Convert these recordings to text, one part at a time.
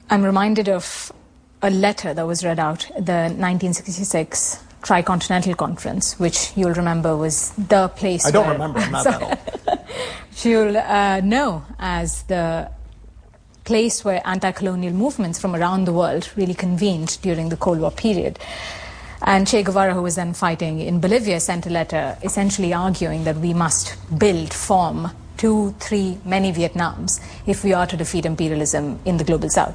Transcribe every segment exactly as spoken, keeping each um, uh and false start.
I'm reminded of a letter that was read out at the nineteen sixty-six Tricontinental Conference, which you'll remember was the place I don't where, remember, I'm not that old. You'll uh, know as the place where anti-colonial movements from around the world really convened during the Cold War period. And Che Guevara, who was then fighting in Bolivia, sent a letter essentially arguing that we must build, form two, three, many Vietnams if we are to defeat imperialism in the global south.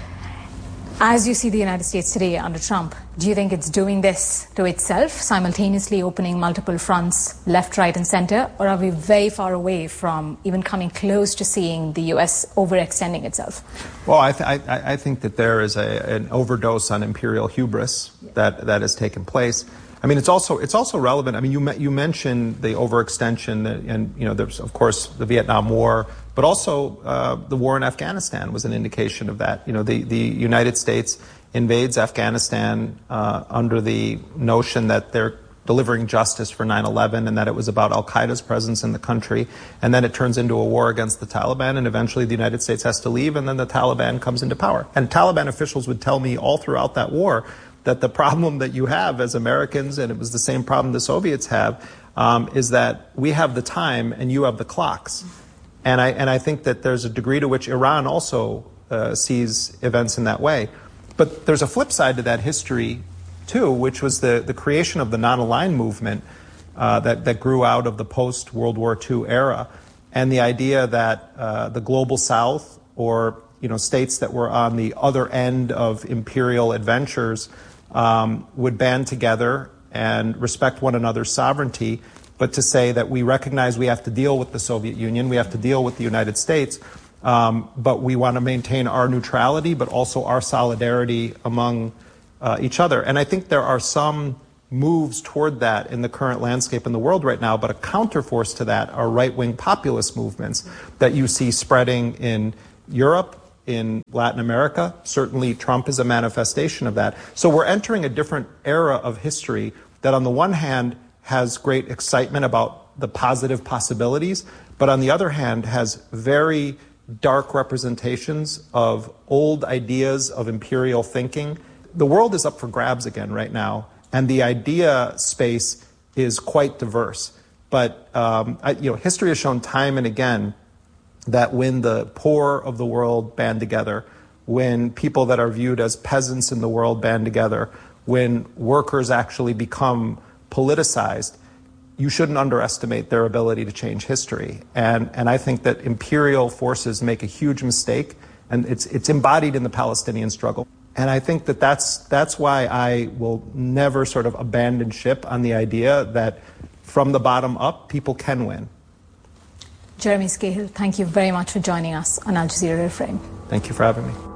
As you see the United States today under Trump, do you think it's doing this to itself, simultaneously opening multiple fronts, left, right, and center, or are we very far away from even coming close to seeing the U S overextending itself? Well, I, th I, I think that there is a, an overdose on imperial hubris that, that has taken place. I mean, it's also it's also relevant. I mean, you you mentioned the overextension, and you know, there's of course the Vietnam War, but also uh, the war in Afghanistan was an indication of that. You know, the the United States invades Afghanistan uh, under the notion that they're delivering justice for nine eleven and that it was about Al-Qaeda's presence in the country, and then it turns into a war against the Taliban, and eventually the United States has to leave, and then the Taliban comes into power. And Taliban officials would tell me all throughout that war that the problem that you have as Americans, and it was the same problem the Soviets have, um, is that we have the time and you have the clocks. And I, and I think that there's a degree to which Iran also uh, sees events in that way. But there's a flip side to that history, too, which was the, the creation of the non-aligned movement uh, that, that grew out of the post-World War Two era, and the idea that uh, the global South, or you know, states that were on the other end of imperial adventures, Um, would band together and respect one another's sovereignty, but to say that we recognize we have to deal with the Soviet Union, we have to deal with the United States, um, but we want to maintain our neutrality, but also our solidarity among uh, each other. And I think there are some moves toward that in the current landscape in the world right now, but a counterforce to that are right-wing populist movements that you see spreading in Europe, in Latin America. Certainly Trump is a manifestation of that. So we're entering a different era of history that on the one hand has great excitement about the positive possibilities, but on the other hand has very dark representations of old ideas of imperial thinking. The world is up for grabs again right now, and the idea space is quite diverse. But um, I, you know, history has shown time and again that when the poor of the world band together, when people that are viewed as peasants in the world band together, when workers actually become politicized, you shouldn't underestimate their ability to change history. And, and I think that imperial forces make a huge mistake, and it's, it's embodied in the Palestinian struggle. And I think that that's, that's why I will never sort of abandon ship on the idea that from the bottom up, people can win. Jeremy Scahill, thank you very much for joining us on Al Jazeera Reframe. Thank you for having me.